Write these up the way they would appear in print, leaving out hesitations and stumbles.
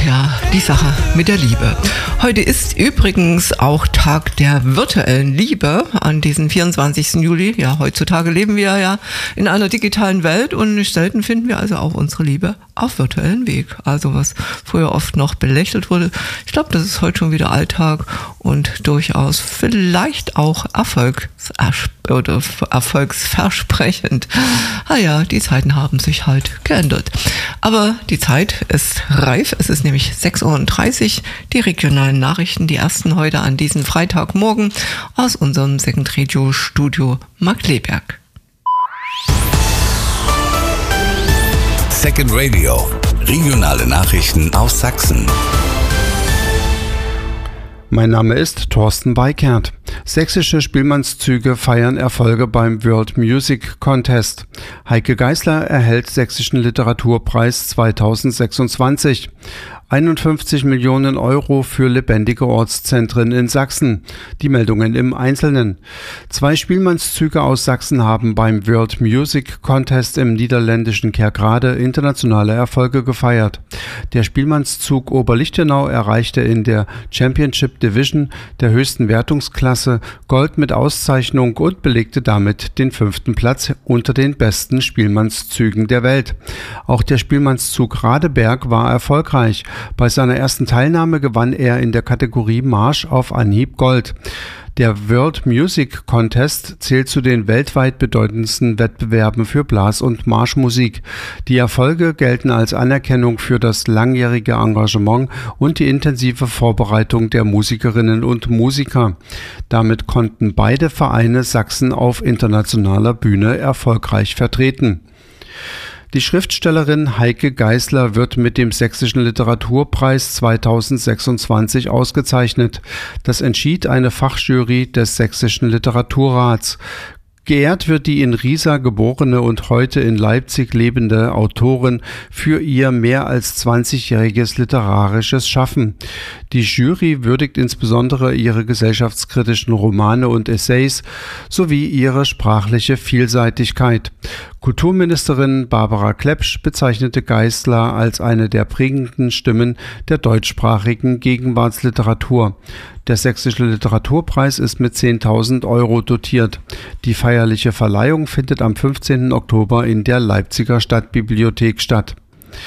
ja, die Sache mit der Liebe. Heute ist übrigens auch Tag der virtuellen Liebe an diesem 24. Juli. Ja, heutzutage leben wir ja in einer digitalen Welt und nicht selten finden wir also auch unsere Liebe auf virtuellen Weg. Also was früher oft noch belächelt wurde. Ich glaube, das ist heute schon wieder Alltag und durchaus vielleicht auch erfolgsversprechend. Ah ja, die Zeiten haben sich halt geändert. Aber die Zeit ist reif. Es ist nämlich 6:30 Uhr. Die regionalen Nachrichten, die ersten heute an diesem Freitagmorgen aus unserem Second Radio Studio Markkleeberg. Second Radio. Regionale Nachrichten aus Sachsen. Mein Name ist Thorsten Weikert. Sächsische Spielmannszüge feiern Erfolge beim World Music Contest. Heike Geisler erhält Sächsischen Literaturpreis 2026. 51 Millionen Euro für lebendige Ortszentren in Sachsen. Die Meldungen im Einzelnen. 2 Spielmannszüge aus Sachsen haben beim World Music Contest im niederländischen Kerkrade internationale Erfolge gefeiert. Der Spielmannszug Oberlichtenau erreichte in der Championship Division der höchsten Wertungsklasse Gold mit Auszeichnung und belegte damit den 5. Platz unter den besten Spielmannszügen der Welt. Auch der Spielmannszug Radeberg war erfolgreich. Bei seiner ersten Teilnahme gewann er in der Kategorie Marsch auf Anhieb Gold. Der World Music Contest zählt zu den weltweit bedeutendsten Wettbewerben für Blas- und Marschmusik. Die Erfolge gelten als Anerkennung für das langjährige Engagement und die intensive Vorbereitung der Musikerinnen und Musiker. Damit konnten beide Vereine Sachsen auf internationaler Bühne erfolgreich vertreten. Die Schriftstellerin Heike Geisler wird mit dem Sächsischen Literaturpreis 2026 ausgezeichnet. Das entschied eine Fachjury des Sächsischen Literaturrats. Geehrt wird die in Riesa geborene und heute in Leipzig lebende Autorin für ihr mehr als 20-jähriges literarisches Schaffen. Die Jury würdigt insbesondere ihre gesellschaftskritischen Romane und Essays sowie ihre sprachliche Vielseitigkeit. Kulturministerin Barbara Klepsch bezeichnete Geisler als eine der prägenden Stimmen der deutschsprachigen Gegenwartsliteratur. Der Sächsische Literaturpreis ist mit 10.000 Euro dotiert. Die feierliche Verleihung findet am 15. Oktober in der Leipziger Stadtbibliothek statt.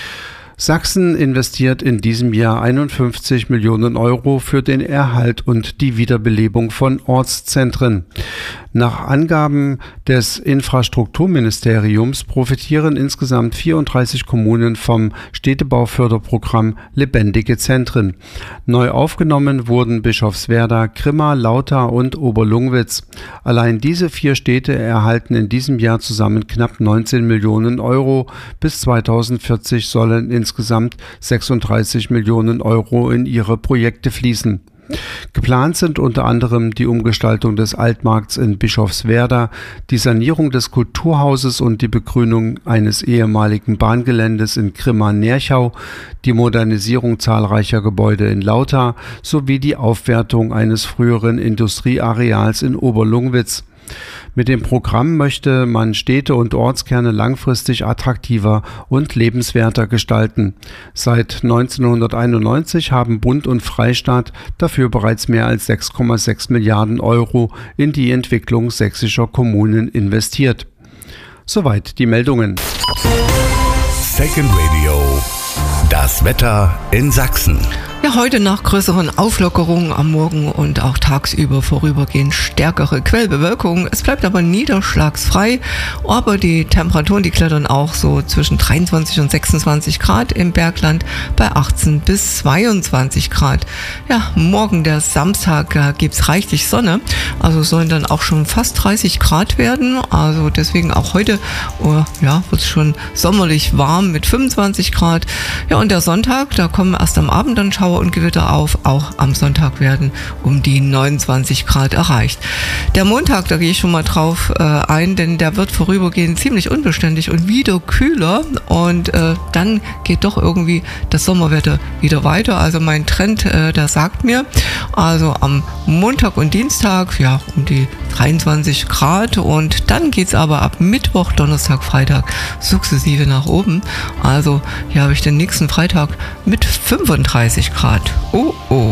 Sachsen investiert in diesem Jahr 51 Millionen Euro für den Erhalt und die Wiederbelebung von Ortszentren. Nach Angaben des Infrastrukturministeriums profitieren insgesamt 34 Kommunen vom Städtebauförderprogramm Lebendige Zentren. Neu aufgenommen wurden Bischofswerda, Grimma, Lauter und Oberlungwitz. Allein diese 4 Städte erhalten in diesem Jahr zusammen knapp 19 Millionen Euro. Bis 2040 sollen insgesamt 36 Millionen Euro in ihre Projekte fließen. Geplant sind unter anderem die Umgestaltung des Altmarkts in Bischofswerda, die Sanierung des Kulturhauses und die Begrünung eines ehemaligen Bahngeländes in Grimma-Nerchau, die Modernisierung zahlreicher Gebäude in Lauter sowie die Aufwertung eines früheren Industrieareals in Oberlungwitz. Mit dem Programm möchte man Städte und Ortskerne langfristig attraktiver und lebenswerter gestalten. Seit 1991 haben Bund und Freistaat dafür bereits mehr als 6,6 Milliarden Euro in die Entwicklung sächsischer Kommunen investiert. Soweit die Meldungen. Second Radio. Das Wetter in Sachsen. Ja, heute nach größeren Auflockerungen am Morgen und auch tagsüber vorübergehend stärkere Quellbewölkung. Es bleibt aber niederschlagsfrei, aber die Temperaturen, die klettern auch so zwischen 23 und 26 Grad im Bergland bei 18 bis 22 Grad. Ja, morgen der Samstag gibt's reichlich Sonne, also sollen dann auch schon fast 30 Grad werden. Also deswegen auch heute wird es schon sommerlich warm mit 25 Grad. Ja, und der Sonntag, da kommen erst am Abend dann Schauer Schauer und Gewitter auf. Auch am Sonntag werden um die 29 Grad erreicht. Der Montag, da gehe ich schon mal drauf ein, denn der wird vorübergehend ziemlich unbeständig und wieder kühler. Und dann geht doch irgendwie das Sommerwetter wieder weiter. Also mein Trend, der sagt mir, also am Montag und Dienstag, ja, um die 23 Grad. Und dann geht es aber ab Mittwoch, Donnerstag, Freitag sukzessive nach oben. Also hier habe ich den nächsten Freitag mit 35 Grad. Oh, oh.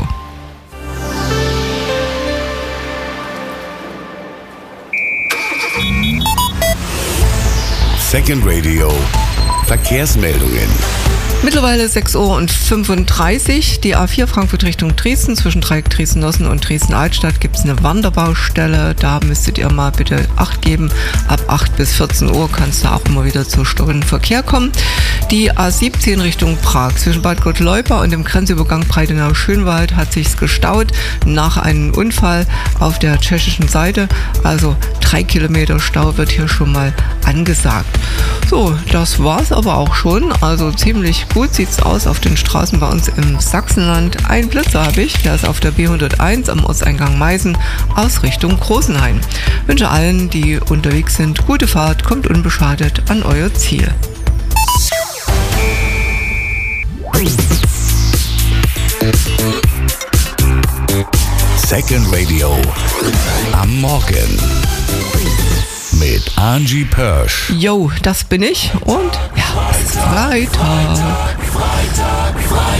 Second Radio. Verkehrsmeldungen. Mittlerweile 6:35 Uhr. Die A4 Frankfurt Richtung Dresden. Zwischen Dreieck Dresden-Nossen und Dresden-Altstadt gibt es eine Wanderbaustelle. Da müsstet ihr mal bitte Acht geben. Ab 8 bis 14 Uhr kann es da auch immer wieder zu stockendem Verkehr kommen. Die A17 Richtung Prag. Zwischen Bad Gottleuba und dem Grenzübergang Breitenau-Schönwald hat sich's gestaut nach einem Unfall auf der tschechischen Seite. Also 3 Kilometer Stau wird hier schon mal angesagt. So, das war's aber auch schon. Also ziemlich gut sieht's aus auf den Straßen bei uns im Sachsenland. Ein Blitzer habe ich, der ist auf der B101 am Ortseingang Meißen aus Richtung Großenhain. Wünsche allen, die unterwegs sind, gute Fahrt, kommt unbeschadet an euer Ziel. Second Radio am Morgen mit Angie Pörsch. Jo, das bin ich und ja, es ist Freitag.